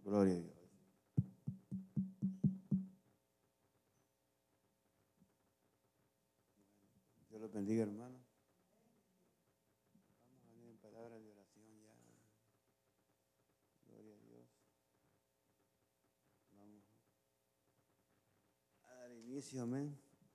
Gloria a Dios. Dios los bendiga, hermano. Vamos a venir en palabras de oración ya. Gloria a Dios. Vamos a dar inicio, amén.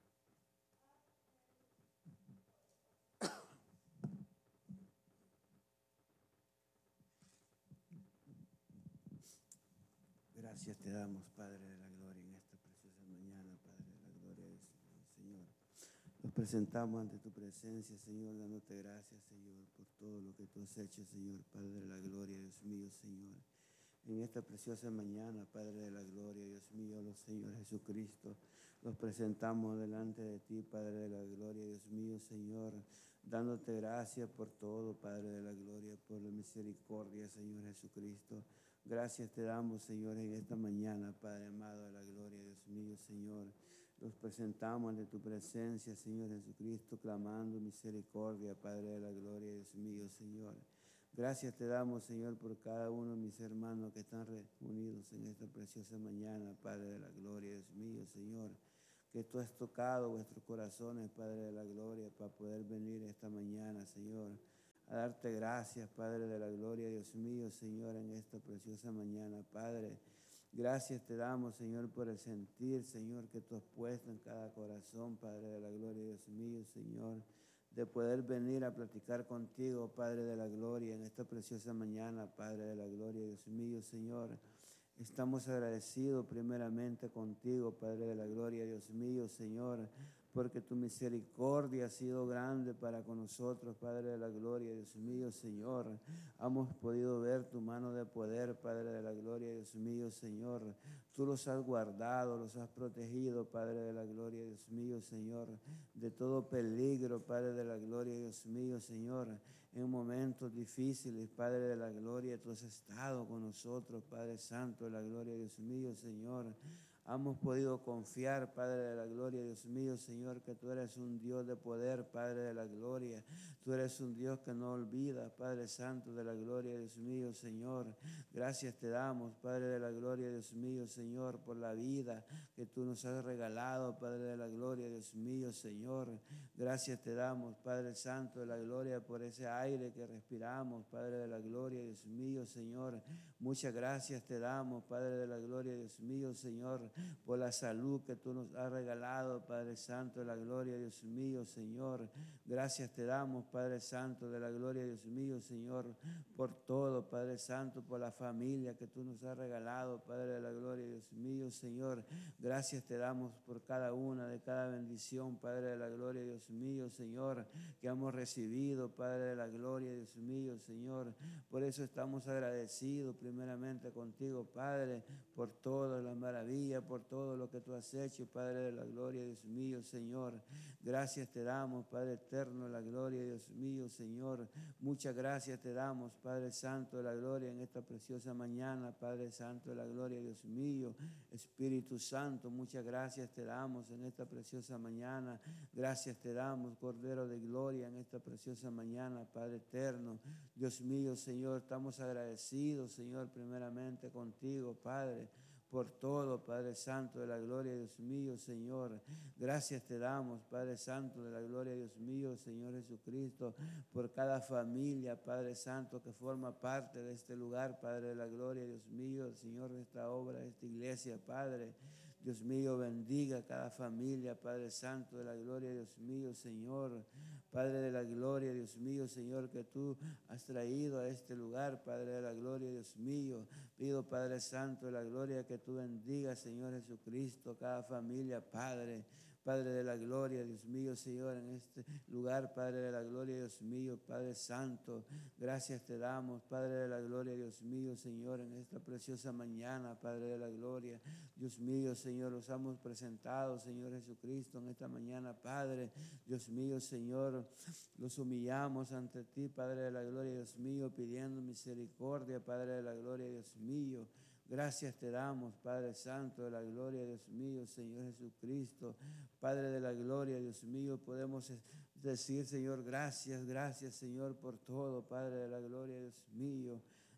Gracias te damos, Padre de la Gloria, en esta preciosa mañana, Padre de la Gloria del Señor. Nos presentamos ante tu presencia, Señor, dándote gracias, Señor, por todo lo que tú has hecho, Señor, Padre de la Gloria, Dios mío, Señor. En esta preciosa mañana, Padre de la Gloria, Dios mío, los Señor Jesucristo, nos presentamos delante de ti, Padre de la Gloria, Dios mío, Señor, dándote gracias por todo, Padre de la Gloria, por la misericordia, Señor Jesucristo. Gracias te damos, Señor, en esta mañana, Padre amado de la Gloria, Dios mío, Señor. Nos presentamos ante tu presencia, Señor Jesucristo, clamando misericordia, Padre de la Gloria, Dios mío, Señor. Gracias te damos, Señor, por cada uno de mis hermanos que están reunidos en esta preciosa mañana, Padre de la Gloria, Dios mío, Señor. Que tú has tocado vuestros corazones, Padre de la Gloria, para poder venir esta mañana, Señor, a darte gracias, Padre de la Gloria, Dios mío, Señor, en esta preciosa mañana, Padre. Gracias te damos, Señor, por el sentir, Señor, que tú has puesto en cada corazón, Padre de la Gloria, Dios mío, Señor, de poder venir a platicar contigo, Padre de la Gloria, en esta preciosa mañana, Padre de la Gloria, Dios mío, Señor. Estamos agradecidos primeramente contigo, Padre de la Gloria, Dios mío, Señor, porque tu misericordia ha sido grande para con nosotros, Padre de la Gloria, Dios mío, Señor. Hemos podido ver tu mano de poder, Padre de la Gloria, Dios mío, Señor. Tú los has guardado, los has protegido, Padre de la Gloria, Dios mío, Señor, de todo peligro, Padre de la Gloria, Dios mío, Señor. En momentos difíciles, Padre de la Gloria, tú has estado con nosotros, Padre Santo de la Gloria, Dios mío, Señor. Hemos podido confiar, Padre de la Gloria, Dios mío, Señor, que tú eres un Dios de poder, Padre de la Gloria. Tú eres un Dios que no olvida, Padre Santo de la Gloria, Dios mío, Señor. Gracias te damos, Padre de la Gloria, Dios mío, Señor, por la vida que tú nos has regalado, Padre de la Gloria, Dios mío, Señor. Gracias te damos, Padre Santo de la Gloria, por ese aire que respiramos, Padre de la Gloria, Dios mío, Señor. Muchas gracias te damos, Padre de la Gloria, Dios mío, Señor, por la salud que tú nos has regalado, Padre Santo de la Gloria, Dios mío, Señor. Gracias te damos, Padre Santo de la Gloria, Dios mío, Señor, por todo, Padre Santo, por la familia que tú nos has regalado, Padre de la Gloria, Dios mío, Señor. Gracias te damos por cada una de cada bendición, Padre de la Gloria, Dios mío, Señor, que hemos recibido, Padre de la Gloria, Dios mío, Señor. Por eso estamos agradecidos primeramente contigo, Padre, por toda la maravilla, por todo lo que tú has hecho, Padre de la Gloria, Dios mío, Señor. Gracias te damos, Padre eterno de la Gloria, Dios mío, Señor. Muchas gracias te damos, Padre Santo de la Gloria, en esta preciosa mañana, Padre Santo de la Gloria, Dios mío. Espíritu Santo, muchas gracias te damos en esta preciosa mañana. Gracias te damos, Cordero de Gloria, en esta preciosa mañana, Padre eterno. Dios mío, Señor, estamos agradecidos, Señor, primeramente contigo, Padre, por todo, Padre Santo de la Gloria, Dios mío, Señor. Gracias te damos, Padre Santo de la Gloria, Dios mío, Señor Jesucristo, por cada familia, Padre Santo, que forma parte de este lugar, Padre de la Gloria, Dios mío, Señor, de esta obra, de esta iglesia, Padre. Dios mío, bendiga a cada familia, Padre Santo de la Gloria, Dios mío, Señor. Padre de la Gloria, Dios mío, Señor, que tú has traído a este lugar, Padre de la Gloria, Dios mío. Pido, Padre Santo de la Gloria, que tú bendigas, Señor Jesucristo, cada familia, Padre. Padre de la Gloria, Dios mío, Señor, en este lugar, Padre de la Gloria, Dios mío, Padre Santo. Gracias te damos, Padre de la Gloria, Dios mío, Señor, en esta preciosa mañana, Padre de la Gloria. Dios mío, Señor, los hemos presentado, Señor Jesucristo, en esta mañana, Padre. Dios mío, Señor, los humillamos ante ti, Padre de la Gloria, Dios mío, pidiendo misericordia, Padre de la Gloria, Dios mío. Gracias te damos, Padre Santo de la Gloria, Dios mío, Señor Jesucristo. Padre de la Gloria, Dios mío, podemos decir, Señor, gracias, gracias, Señor, por todo, Padre de la Gloria, Dios mío.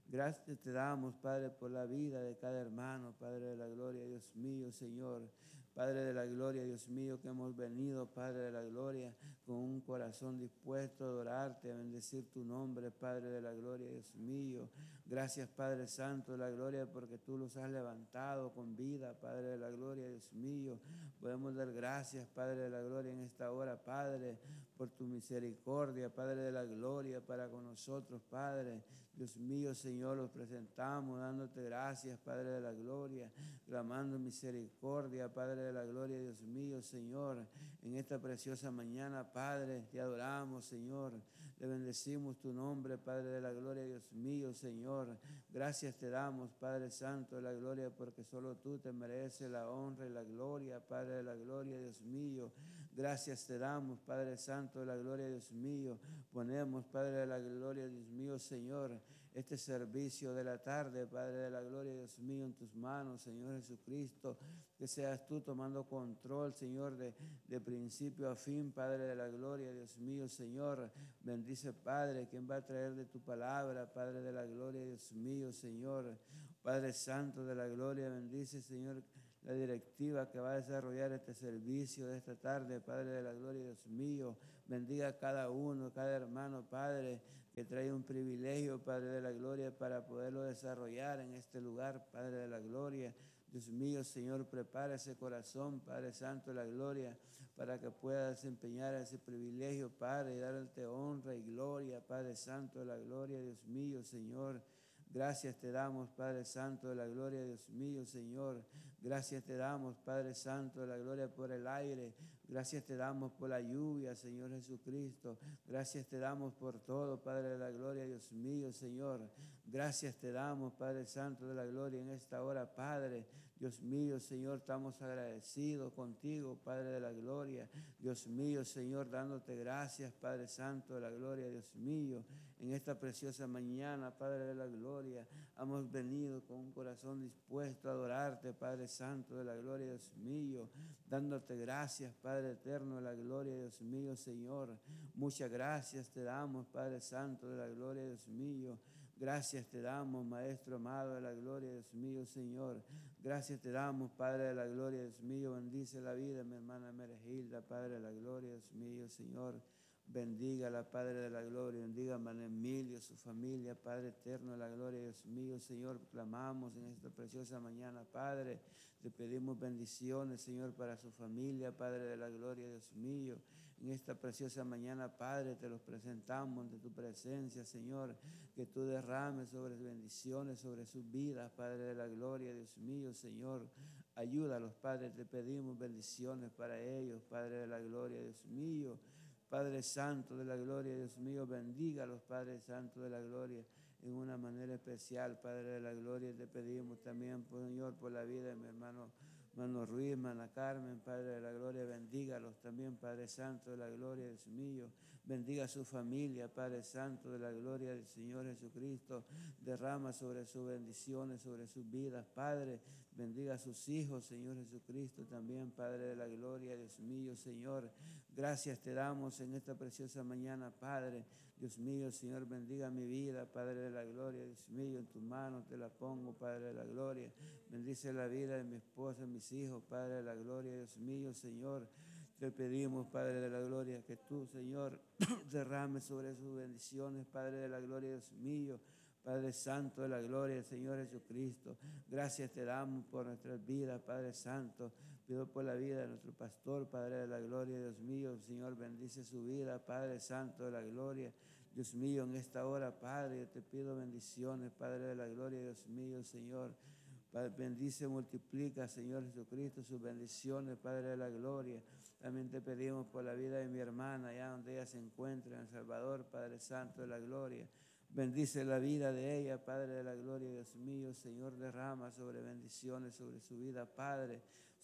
Gracias te damos, Padre, por la vida de cada hermano, Padre de la gloria, Dios mío, Señor. Padre de la gloria, Dios mío, que hemos venido, Padre de la gloria, con un corazón dispuesto a adorarte, a bendecir tu nombre, Padre de la gloria, Dios mío. Gracias, Padre Santo de la gloria, porque tú los has levantado con vida, Padre de la gloria, Dios mío. Podemos dar gracias, Padre de la gloria, en esta hora, Padre, por tu misericordia, Padre de la gloria, para con nosotros, Padre. Dios mío, Señor, los presentamos dándote gracias, Padre de la gloria, clamando misericordia, Padre de la gloria, Dios mío, Señor. En esta preciosa mañana, Padre, te adoramos, Señor. Le bendecimos tu nombre, Padre de la gloria, Dios mío, Señor. Gracias te damos, Padre Santo de la gloria, porque solo tú te mereces la honra y la gloria, Padre de la gloria, Dios mío. Gracias te damos, Padre Santo de la gloria, Dios mío. Ponemos, Padre de la gloria, Dios mío, Señor, este servicio de la tarde, Padre de la gloria, Dios mío, en tus manos, Señor Jesucristo. Que seas tú tomando control, Señor, de principio a fin, Padre de la gloria, Dios mío, Señor. Bendice, Padre, quien va a traer de tu palabra, Padre de la gloria, Dios mío, Señor. Padre Santo de la gloria, bendice, Señor, la directiva que va a desarrollar este servicio de esta tarde, Padre de la gloria, Dios mío. Bendiga a cada uno, cada hermano, Padre, que trae un privilegio, Padre de la gloria, para poderlo desarrollar en este lugar, Padre de la gloria. Dios mío, Señor, prepara ese corazón, Padre Santo de la gloria, para que pueda desempeñar ese privilegio, Padre, y darte honra y gloria, Padre Santo de la gloria, Dios mío, Señor. Gracias te damos, Padre Santo de la gloria, Dios mío, Señor. Gracias te damos, Padre Santo de la gloria, por el aire. Gracias te damos por la lluvia, Señor Jesucristo. Gracias te damos por todo, Padre de la gloria, Dios mío, Señor. Gracias te damos, Padre Santo de la gloria, en esta hora, Padre. Dios mío, Señor, estamos agradecidos contigo, Padre de la gloria. Dios mío, Señor, dándote gracias, Padre Santo de la gloria, Dios mío. En esta preciosa mañana, Padre de la gloria, hemos venido con un corazón dispuesto a adorarte, Padre Santo de la gloria, Dios mío. Dándote gracias, Padre eterno de la gloria, Dios mío, Señor. Muchas gracias te damos, Padre Santo de la gloria, Dios mío. Gracias te damos, Maestro amado de la gloria, Dios mío, Señor. Gracias te damos, Padre de la gloria, Dios mío. Bendice la vida de mi hermana Meregilda, Padre de la gloria, Dios mío, Señor. Bendiga la Padre de la gloria, bendiga a Manuel Emilio, su familia, Padre eterno de la gloria, Dios mío, Señor. Clamamos en esta preciosa mañana, Padre. Te pedimos bendiciones, Señor, para su familia, Padre de la gloria, Dios mío. En esta preciosa mañana, Padre, te los presentamos ante tu presencia, Señor. Que tú derrames sobre bendiciones, sobre sus vidas, Padre de la gloria, Dios mío, Señor. Ayúdalos, Padre, te pedimos bendiciones para ellos, Padre de la gloria, Dios mío. Padre Santo de la gloria, Dios mío, bendígalos, Padre Santo de la gloria, en una manera especial, Padre de la gloria. Te pedimos también, Señor, por la vida de mi hermano Ruiz, hermana Carmen, Padre de la gloria, bendígalos también, Padre Santo de la gloria, Dios mío. Bendiga a su familia, Padre Santo de la gloria del Señor Jesucristo. Derrama sobre sus bendiciones, sobre sus vidas, Padre. Bendiga a sus hijos, Señor Jesucristo, también, Padre de la gloria, Dios mío, Señor. Gracias te damos en esta preciosa mañana, Padre. Dios mío, Señor, bendiga mi vida, Padre de la gloria, Dios mío, en tus manos te la pongo, Padre de la gloria. Bendice la vida de mi esposa, mis hijos, Padre de la gloria, Dios mío, Señor. Te pedimos, Padre de la gloria, que tú, Señor, derrames sobre sus bendiciones, Padre de la gloria, Dios mío. Padre Santo de la gloria, Señor Jesucristo. Gracias te damos por nuestras vidas, Padre Santo. Pido por la vida de nuestro pastor, Padre de la gloria, Dios mío. Señor, bendice su vida, Padre Santo de la gloria. Dios mío, en esta hora, Padre, yo te pido bendiciones, Padre de la gloria, Dios mío, Señor. Padre, bendice, multiplica, Señor Jesucristo, sus bendiciones, Padre de la gloria. También te pedimos por la vida de mi hermana, allá donde ella se encuentra, en El Salvador, Padre Santo de la gloria. Bendice la vida de ella, Padre de la gloria, Dios mío, Señor, derrama sobre bendiciones, sobre su vida, Padre,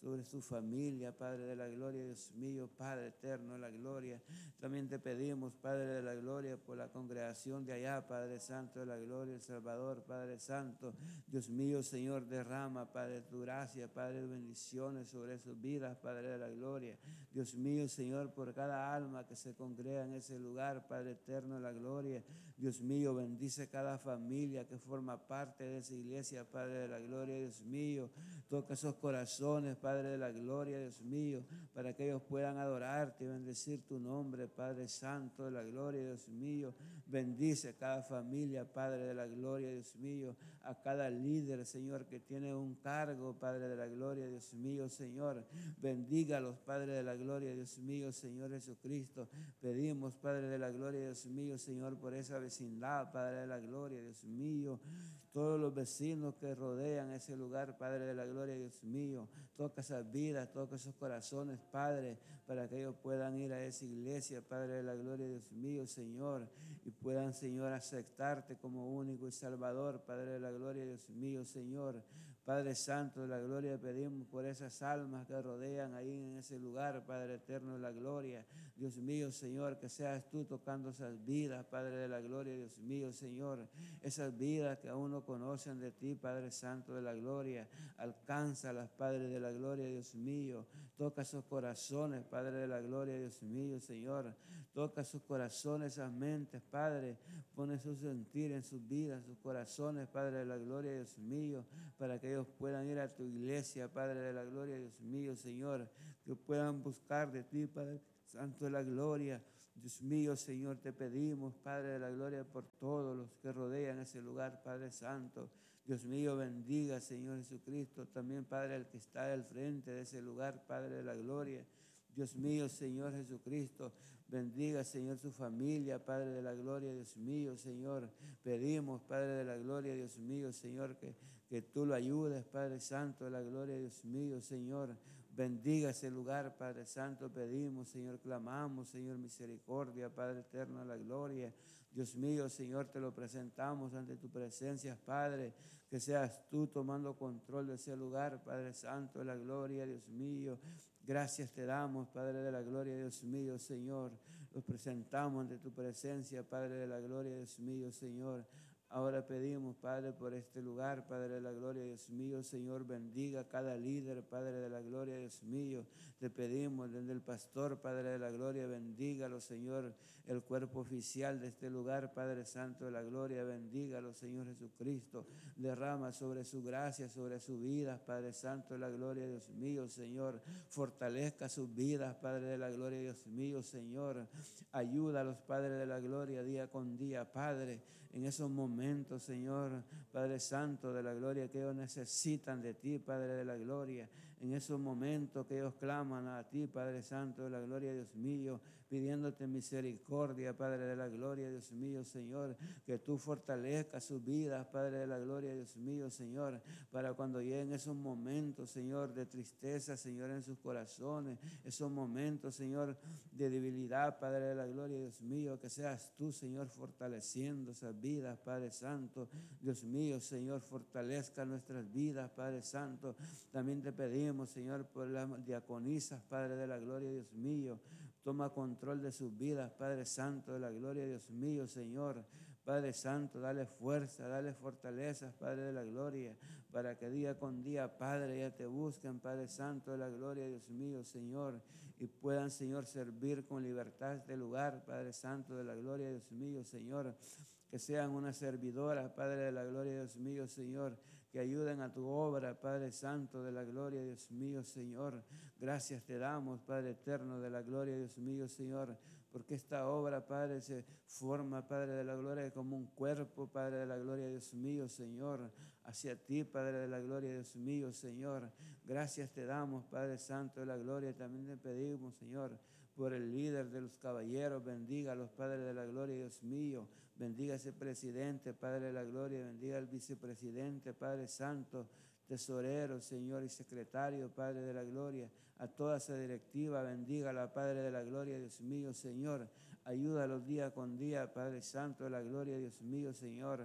sobre su familia, Padre de la gloria, Dios mío, Padre eterno de la gloria. También te pedimos, Padre de la gloria, por la congregación de allá, Padre Santo de la gloria, El Salvador, Padre Santo. Dios mío, Señor, derrama, Padre, tu gracia, Padre, bendiciones sobre sus vidas, Padre de la gloria. Dios mío, Señor, por cada alma que se congrega en ese lugar, Padre eterno de la gloria. Dios mío, bendice cada familia que forma parte de esa iglesia, Padre de la gloria, Dios mío. Toca esos corazones, Padre de la gloria, Dios mío, para que ellos puedan adorarte y bendecir tu nombre, Padre Santo de la gloria, Dios mío. Bendice cada familia, Padre de la gloria, Dios mío, a cada líder, Señor, que tiene un cargo, Padre de la gloria, Dios mío, Señor. Bendígalos, Padre de la gloria, Dios mío, Señor Jesucristo. Pedimos, Padre de la gloria, Dios mío, Señor, por esa vecindad, Padre de la gloria, Dios mío. Todos los vecinos que rodean ese lugar, Padre de la gloria, Dios mío. Toca esas vidas, toca esos corazones, Padre, para que ellos puedan ir a esa iglesia, Padre de la gloria, Dios mío, Señor. Y puedan, Señor, aceptarte como único y Salvador, Padre de la gloria, Dios mío, Señor. Padre Santo de la gloria, pedimos por esas almas que rodean ahí en ese lugar, Padre eterno de la gloria. Dios mío, Señor, que seas tú tocando esas vidas, Padre de la gloria, Dios mío, Señor. Esas vidas que aún no conocen de ti, Padre Santo de la gloria. Alcánzalas, Padre de la gloria, Dios mío. Toca esos corazones, Padre de la gloria, Dios mío, Señor. Toca sus corazones, esas mentes, Padre. Pone su sentir en sus vidas, sus corazones, Padre de la gloria, Dios mío, para que ellos puedan ir a tu iglesia, Padre de la gloria, Dios mío, Señor, que puedan buscar de ti, Padre Santo de la gloria. Dios mío, Señor, te pedimos, Padre de la gloria, por todos los que rodean ese lugar, Padre Santo. Dios mío, bendiga, Señor Jesucristo, también, Padre, el que está al frente de ese lugar, Padre de la gloria. Dios mío, Señor Jesucristo, bendiga, Señor, su familia, Padre de la gloria, Dios mío, Señor. Pedimos, Padre de la gloria, Dios mío, Señor, que tú lo ayudes, Padre Santo de la gloria, Dios mío, Señor. Bendiga ese lugar, Padre Santo, pedimos, Señor, clamamos, Señor, misericordia, Padre eterno de la gloria. Dios mío, Señor, te lo presentamos ante tu presencia, Padre, que seas tú tomando control de ese lugar, Padre Santo de la gloria, Dios mío. Gracias te damos, Padre de la gloria, Dios mío, Señor. Los presentamos ante tu presencia, Padre de la gloria, Dios mío, Señor. Ahora pedimos, Padre, por este lugar, Padre de la gloria, Dios mío, Señor, bendiga a cada líder, Padre de la gloria, Dios mío. Te pedimos desde el pastor, Padre de la gloria, bendígalo, Señor, el cuerpo oficial de este lugar, Padre Santo de la gloria, bendígalo, Señor Jesucristo. Derrama sobre su gracia, sobre su vida, Padre Santo de la gloria, Dios mío, Señor. Fortalezca sus vidas, Padre de la gloria, Dios mío, Señor. Ayúdalos, Padre de la gloria, día con día, Padre, en esos momentos, Señor, Padre Santo de la gloria, que ellos necesitan de ti, Padre de la gloria. En esos momentos que ellos claman a ti, Padre Santo de la gloria, Dios mío, pidiéndote misericordia, Padre de la gloria, Dios mío, Señor, que tú fortalezcas sus vidas, Padre de la gloria, Dios mío, Señor, para cuando lleguen esos momentos, Señor, de tristeza, Señor, en sus corazones, esos momentos, Señor, de debilidad, Padre de la gloria, Dios mío, que seas tú, Señor, fortaleciendo esas vidas, Padre Santo. Dios mío, Señor, fortalezca nuestras vidas, Padre Santo. También te pedimos, Señor, por las diaconisas, Padre de la gloria, Dios mío. Toma control de sus vidas, Padre Santo de la gloria, Dios mío, Señor. Padre Santo, dale fuerza, dale fortaleza, Padre de la gloria, para que día con día, Padre, ya te busquen, Padre Santo de la gloria, Dios mío, Señor, y puedan, Señor, servir con libertad este lugar, Padre Santo de la gloria, Dios mío, Señor, que sean una servidora, Padre de la gloria, Dios mío, Señor, que ayuden a tu obra, Padre Santo de la gloria, Dios mío, Señor. Gracias te damos, Padre eterno de la gloria, Dios mío, Señor, porque esta obra, Padre, se forma, Padre de la gloria, como un cuerpo, Padre de la gloria, Dios mío, Señor, hacia ti, Padre de la gloria, Dios mío, Señor. Gracias te damos, Padre Santo de la gloria. También te pedimos, Señor, por el líder de los caballeros, bendiga a los padres de la gloria, Dios mío. Bendiga a ese presidente, Padre de la gloria, bendiga al vicepresidente, Padre Santo, tesorero, Señor, y secretario, Padre de la gloria, a toda esa directiva, bendiga a la Padre de la gloria, Dios mío, Señor. Ayúdalos día con día, Padre Santo de la gloria, Dios mío, Señor,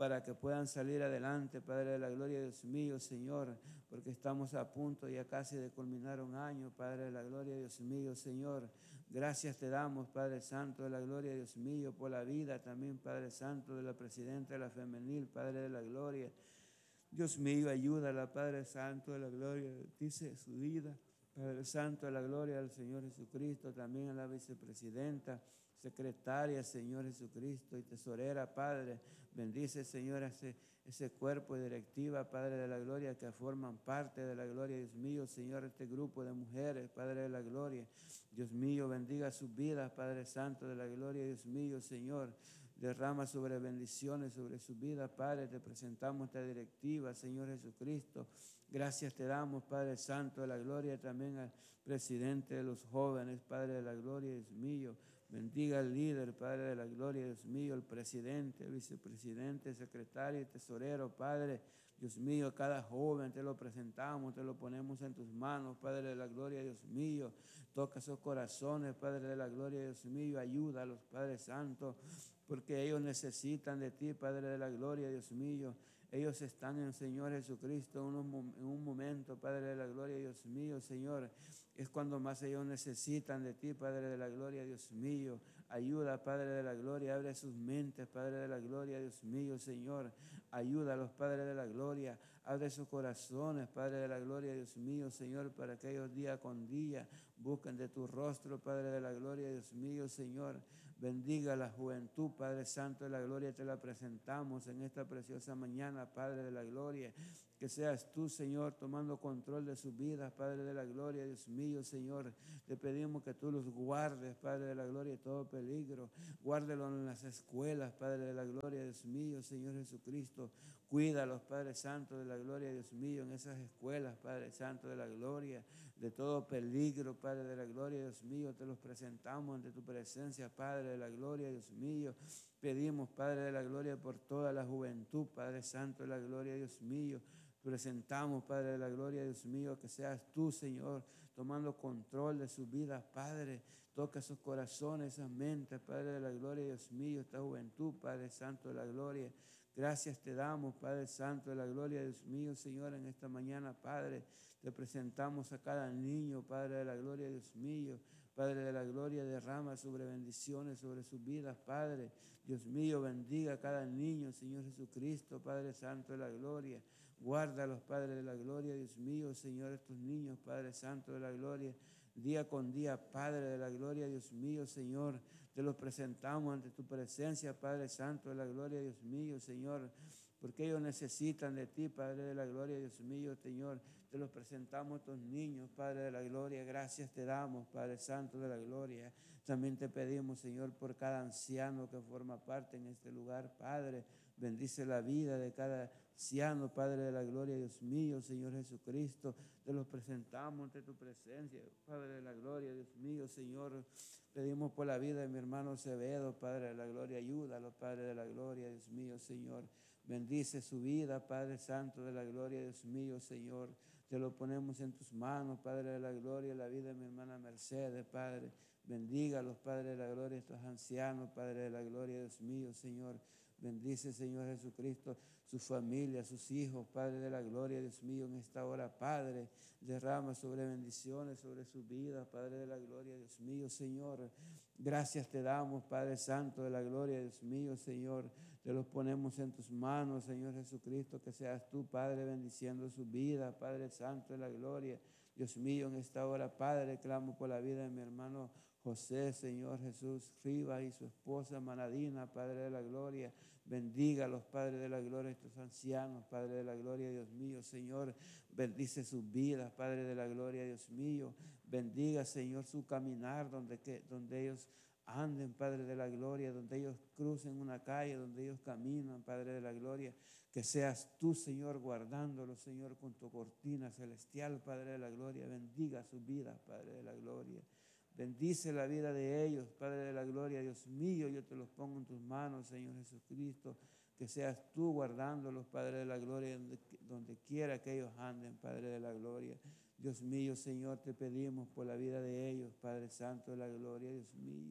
para que puedan salir adelante, Padre de la gloria, Dios mío, Señor, porque estamos a punto ya casi de culminar un año, Padre de la gloria, Dios mío, Señor. Gracias te damos, Padre Santo de la gloria, Dios mío, por la vida también, Padre Santo, de la presidenta de la femenil, Padre de la gloria. Dios mío, ayúdala, Padre Santo de la gloria, dice su vida. Padre Santo de la gloria al Señor Jesucristo, también a la vicepresidenta, secretaria, Señor Jesucristo, y tesorera, Padre. Bendice, Señor, ese cuerpo de directiva, Padre de la gloria, que forman parte de la gloria, Dios mío, Señor, este grupo de mujeres, Padre de la gloria. Dios mío, bendiga sus vidas, Padre Santo de la gloria, Dios mío, Señor. Derrama sobre bendiciones sobre su vida, Padre. Te presentamos esta directiva, Señor Jesucristo. Gracias te damos, Padre Santo de la gloria, también al presidente de los jóvenes, Padre de la gloria, Dios mío. Bendiga al líder, Padre de la gloria, Dios mío, el presidente, el vicepresidente, secretario y tesorero, Padre. Dios mío, cada joven te lo presentamos, te lo ponemos en tus manos, Padre de la gloria, Dios mío. Toca esos corazones, Padre de la gloria, Dios mío. Ayúdalos, Padre Santo, porque ellos necesitan de ti, Padre de la gloria, Dios mío. Ellos están en el Señor Jesucristo en un momento, Padre de la gloria, Dios mío, Señor. Es cuando más ellos necesitan de ti, Padre de la gloria, Dios mío. Ayuda, Padre de la gloria, abre sus mentes, Padre de la gloria, Dios mío, Señor. Ayuda a los Padres de la gloria, abre sus corazones, Padre de la gloria, Dios mío, Señor, para que ellos día con día busquen de tu rostro, Padre de la gloria, Dios mío, Señor. Bendiga la juventud, Padre Santo de la gloria, te la presentamos en esta preciosa mañana, Padre de la gloria. Que seas tú, Señor, tomando control de sus vidas, Padre de la gloria, Dios mío, Señor. Te pedimos que tú los guardes, Padre de la gloria, de todo peligro. Guárdelos en las escuelas, Padre de la gloria, Dios mío, Señor Jesucristo. Cuídalos, Padre Santo de la gloria, Dios mío, en esas escuelas, Padre Santo de la gloria, de todo peligro, Padre de la gloria, Dios mío. Te los presentamos ante tu presencia, Padre de la gloria, Dios mío. Pedimos, Padre de la gloria, por toda la juventud, Padre Santo de la gloria, Dios mío. Presentamos, Padre de la gloria, Dios mío, que seas tú, Señor, tomando control de sus vidas, Padre. Toca sus corazones, esas mentes, Padre de la gloria, Dios mío, esta juventud, Padre Santo de la gloria. Gracias te damos, Padre Santo de la gloria, Dios mío, Señor, en esta mañana, Padre. Te presentamos a cada niño, Padre de la gloria, Dios mío. Padre de la gloria, derrama sobre bendiciones sobre sus vidas, Padre. Dios mío, bendiga a cada niño, Señor Jesucristo, Padre Santo de la gloria. Guárdalos, Padre de la gloria, Dios mío, Señor, estos niños, Padre Santo de la gloria. Día con día, Padre de la gloria, Dios mío, Señor. Te los presentamos ante tu presencia, Padre Santo de la gloria, Dios mío, Señor. Porque ellos necesitan de ti, Padre de la gloria, Dios mío, Señor. Te los presentamos a estos niños, Padre de la gloria. Gracias te damos, Padre Santo de la gloria. También te pedimos, Señor, por cada anciano que forma parte en este lugar, Padre. Bendice la vida de cada anciano, Padre de la gloria, Dios mío, Señor Jesucristo. Te los presentamos ante tu presencia, Padre de la gloria, Dios mío, Señor. Pedimos por la vida de mi hermano Acevedo, Padre de la gloria. Ayúdalo, Padre de la gloria, Dios mío, Señor. Bendice su vida, Padre Santo de la gloria, Dios mío, Señor. Te lo ponemos en tus manos, Padre de la gloria, la vida de mi hermana Mercedes, Padre. Bendiga Padre de la gloria, estos ancianos, Padre de la gloria, Dios mío, Señor. Bendice, Señor Jesucristo, su familia, sus hijos, Padre de la gloria, Dios mío, en esta hora, Padre. Derrama sobre bendiciones, sobre su vida, Padre de la gloria, Dios mío, Señor. Gracias te damos, Padre Santo de la gloria, Dios mío, Señor. Te los ponemos en tus manos, Señor Jesucristo, que seas tú, Padre, bendiciendo su vida, Padre Santo de la gloria. Dios mío, en esta hora, Padre, clamo por la vida de mi hermano José, Señor Jesús Rivas y su esposa Manadina, Padre de la gloria. Bendiga a los Padres de la gloria, estos ancianos, Padre de la gloria, Dios mío, Señor. Bendice sus vidas, Padre de la gloria, Dios mío. Bendiga, Señor, su caminar donde ellos anden, Padre de la gloria, donde ellos crucen una calle, donde ellos caminan, Padre de la gloria. Que seas tú, Señor, guardándolos, Señor, con tu cortina celestial, Padre de la gloria. Bendiga sus vidas, Padre de la gloria. Bendice la vida de ellos, Padre de la gloria, Dios mío, yo te los pongo en tus manos, Señor Jesucristo. Que seas tú guardándolos, Padre de la gloria, donde quiera que ellos anden, Padre de la gloria. Dios mío, Señor, te pedimos por la vida de ellos, Padre Santo de la gloria, Dios mío.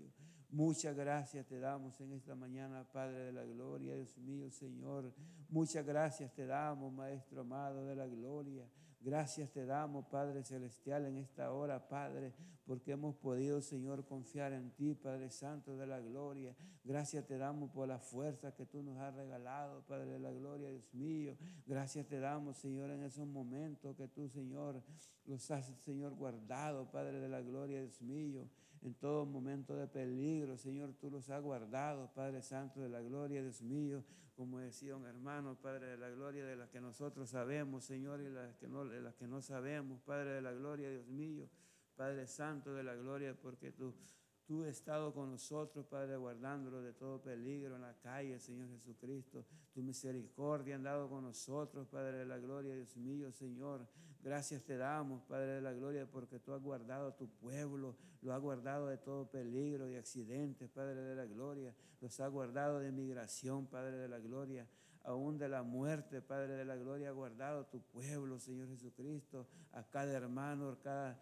Muchas gracias te damos en esta mañana, Padre de la gloria, Dios mío, Señor. Muchas gracias te damos, Maestro amado de la gloria. Gracias te damos, Padre celestial, en esta hora, Padre, porque hemos podido, Señor, confiar en ti, Padre Santo de la gloria. Gracias te damos por la fuerza que tú nos has regalado, Padre de la gloria, Dios mío. Gracias te damos, Señor, en esos momentos que tú, Señor, los has, Señor, guardado, Padre de la gloria, Dios mío. En todo momento de peligro, Señor, tú los has guardado, Padre Santo de la gloria, Dios mío. Como decía un hermano, Padre de la gloria, de las que nosotros sabemos, Señor, y de las que no sabemos, Padre de la gloria, Dios mío. Padre Santo de la gloria, porque tú has estado con nosotros, Padre, guardándolo de todo peligro en la calle, Señor Jesucristo. Tu misericordia han dado con nosotros, Padre de la gloria, Dios mío, Señor. Gracias te damos, Padre de la gloria, porque tú has guardado a tu pueblo, lo has guardado de todo peligro y accidentes, Padre de la gloria. Los has guardado de migración, Padre de la gloria, aún de la muerte, Padre de la gloria. Ha guardado a tu pueblo, Señor Jesucristo, a cada hermano,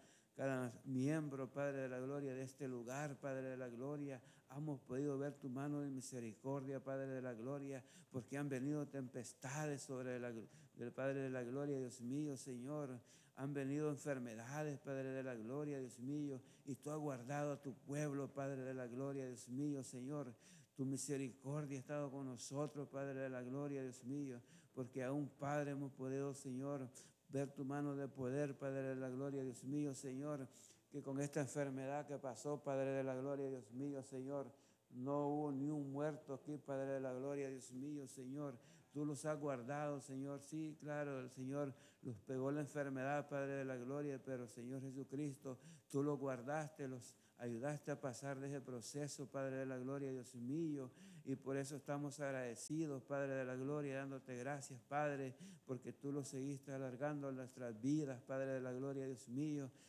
cada miembro, Padre de la gloria, de este lugar, Padre de la gloria. Hemos podido ver tu mano de misericordia, Padre de la gloria, porque han venido tempestades sobre el Padre de la gloria, Dios mío, Señor. Han venido enfermedades, Padre de la gloria, Dios mío, y tú has guardado a tu pueblo, Padre de la gloria, Dios mío, Señor. Tu misericordia ha estado con nosotros, Padre de la gloria, Dios mío, porque aún, Padre, hemos podido, Señor, ver tu mano de poder, Padre de la gloria, Dios mío, Señor, que con esta enfermedad que pasó, Padre de la gloria, Dios mío, Señor, no hubo ni un muerto aquí, Padre de la gloria, Dios mío, Señor. Tú los has guardado, Señor. Sí, claro, el Señor los pegó la enfermedad, Padre de la gloria, pero Señor Jesucristo, tú los guardaste, los ayudaste a pasar de ese proceso, Padre de la gloria, Dios mío. Y por eso estamos agradecidos, Padre de la gloria, dándote gracias, Padre, porque tú lo seguiste alargando en nuestras vidas, Padre de la gloria, Dios mío.